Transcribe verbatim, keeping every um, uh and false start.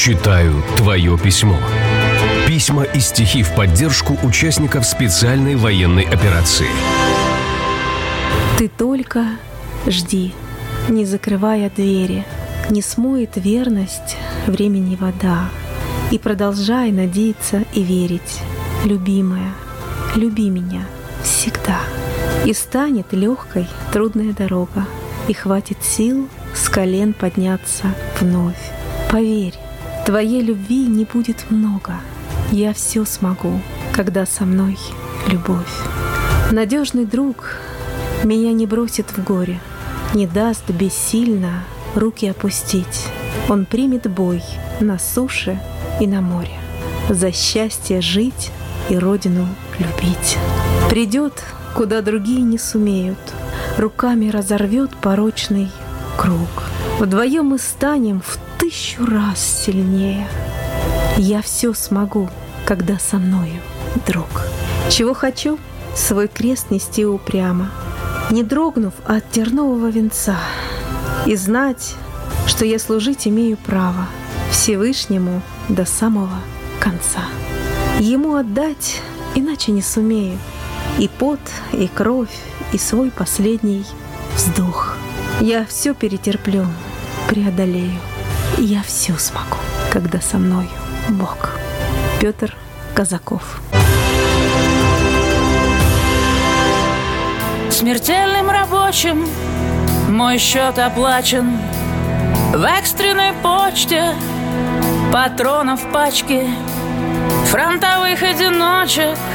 Читаю твое письмо. Письма и стихи в поддержку участников специальной военной операции. Ты только жди, не закрывая двери. Не смоет верность времени вода. И продолжай надеяться и верить. Любимая, люби меня всегда. И станет легкой трудная дорога. И хватит сил с колен подняться вновь. Поверь, твоей любви не будет много. Я все смогу, когда со мной любовь. Надежный друг меня не бросит в горе, не даст бессильно руки опустить. Он примет бой на суше и на море, за счастье жить и родину любить. Придет, куда другие не сумеют, руками разорвет порочный круг. Вдвоем мы станем в тысячу раз сильнее. Я все смогу, когда со мною, друг. Чего хочу, свой крест нести упрямо, не дрогнув от тернового венца, и знать, что я служить имею право Всевышнему до самого конца. Ему отдать иначе не сумею и пот, и кровь, и свой последний вздох. Я все перетерплю, преодолею. Я все смогу, когда со мною Бог. Петр Казаков. Смертельным рабочим мой счет оплачен. В экстренной почте патронов пачки, фронтовых одиночек